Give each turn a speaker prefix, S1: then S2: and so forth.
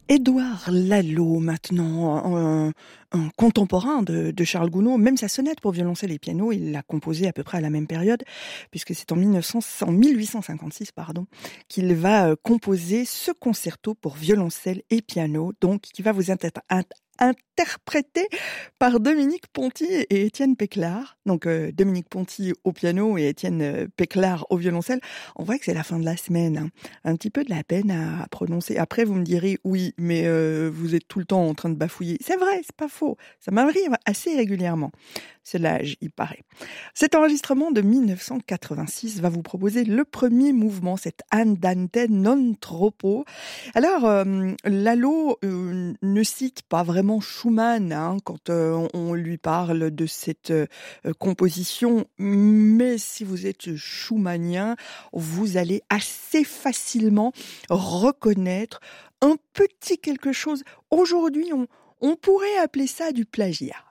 S1: Édouard Lalo, maintenant, un contemporain de Charles Gounod, même sa sonate pour violoncelle et piano, il l'a composée à peu près à la même période, puisque c'est en 1856, qu'il va composer ce concerto pour violoncelle et piano, donc qui va vous interprété par Dominique Ponty et Étienne Péclard. Donc Dominique Ponty au piano et Étienne Péclard au violoncelle. On voit que c'est la fin de la semaine, hein. Un petit peu de la peine à prononcer. Après, vous me direz, oui, mais vous êtes tout le temps en train de bafouiller. C'est vrai, c'est pas faux. Ça m'arrive assez régulièrement. C'est l'âge, il paraît. Cet enregistrement de 1986 va vous proposer le premier mouvement, cet Andante non troppo. Alors, Lalo ne cite pas vraiment Schumann, hein, quand on lui parle de cette composition, mais si vous êtes schumannien, vous allez assez facilement reconnaître un petit quelque chose. Aujourd'hui, on pourrait appeler ça du plagiat.